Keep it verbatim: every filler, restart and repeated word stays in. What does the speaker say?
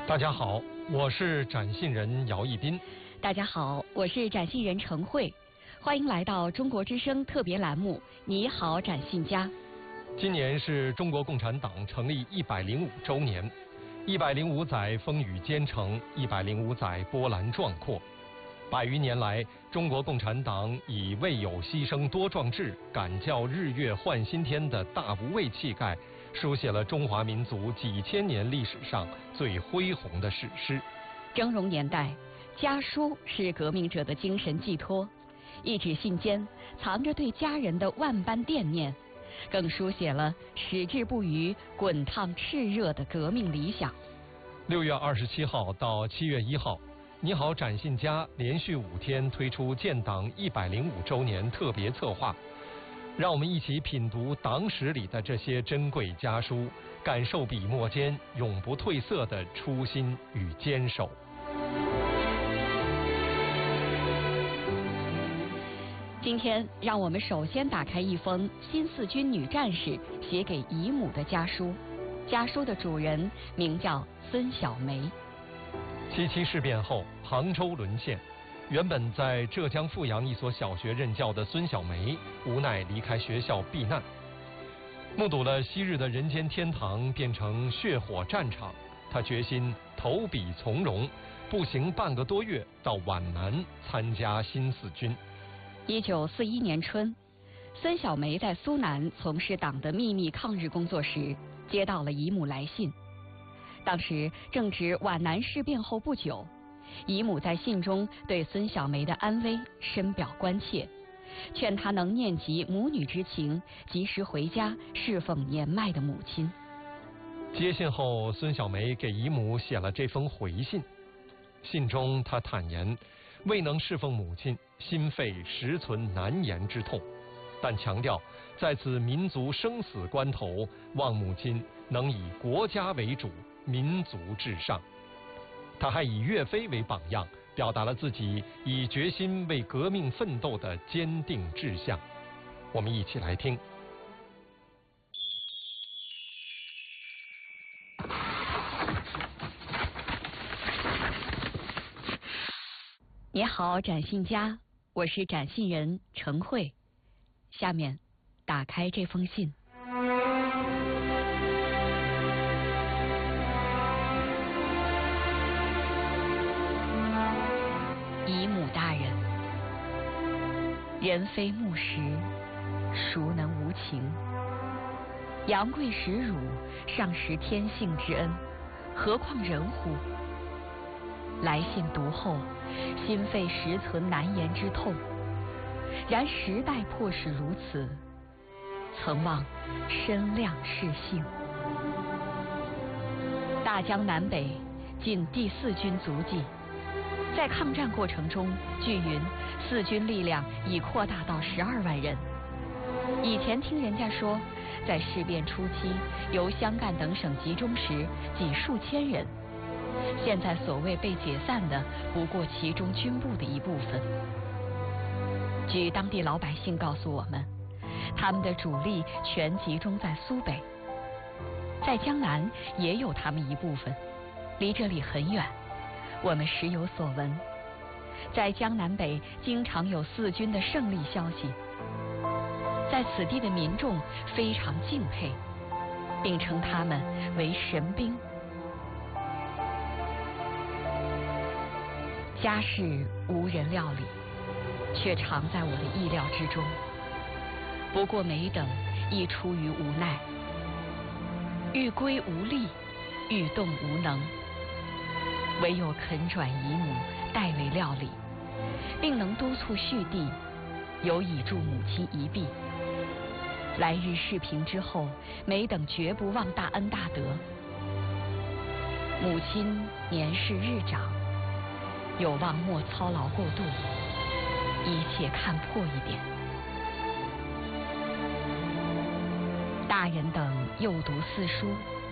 大家好，我是展信人姚一斌。 大家好，我是展信人程慧，欢迎来到中国之声特别栏目《你好，展信家》。 今年是中国共产党成立一百零五周年，一百零五载风雨兼程，一百零五载波澜壮阔。百余年来，中国共产党以未有牺牲多壮志，敢教日月换新天的大无畏气概，书写了中华民族几千年历史上最恢宏的史诗。 峥嵘年代，家书是革命者的精神寄托，一纸信笺藏着对家人的万般惦念，更书写了矢志不渝、滚烫炽热的革命理想。 六月二十七号到七月一号，你好，展信家连续五天推出建党一百零五周年特别策划，让我们一起品读党史里的这些珍贵家书，感受笔墨间永不褪色的初心与坚守。 今天，让我们首先打开一封新四军女战士写给姨母的家书。家书的主人名叫孙小梅。 七七事变后，杭州沦陷，原本在浙江富阳一所小学任教的孙小梅，无奈离开学校避难，目睹了昔日的人间天堂变成血火战场，她决心投笔从戎，步行半个多月到皖南参加新四军。 一九四一年春，孙小梅在苏南从事党的秘密抗日工作时，接到了姨母来信。当时正值皖南事变后不久，姨母在信中对孙小梅的安危深表关切，劝她能念及母女之情，及时回家侍奉年迈的母亲。 接信后，孙小梅给姨母写了这封回信。信中她坦言，未能侍奉母亲，心肺实存难言之痛，但强调在此民族生死关头，望母亲能以国家为主，民族至上。他还以岳飞为榜样，表达了自己以决心为革命奋斗的坚定志向。我们一起来听。 你好，展信家，我是展信人程慧。下面，打开这封信。姨母大人，人非木石，孰能无情？阳贵食辱，尚识天性之恩，何况人乎？来信读后，心肺实存难言之痛。然时代迫使如此，曾望身量适性。大江南北尽第四军足迹，在抗战过程中，据云四军力量已扩大到十二万人。以前听人家说，在事变初期由湘赣等省集中时仅数千人，现在所谓被解散的，不过其中军部的一部分。据当地老百姓告诉我们，他们的主力全集中在苏北，在江南也有他们一部分，离这里很远，我们时有所闻。在江南北经常有四军的胜利消息，在此地的民众非常敬佩，并称他们为神兵。家事无人料理，却常在我的意料之中。不过每等亦出于无奈，欲归无力，欲动无能，唯有恳转姨母代为料理，并能督促续地，有以助母亲一臂。来日事平之后，每等绝不忘大恩大德。母亲年事日长，有望莫操劳过度，一切看破一点。大人等幼读四书，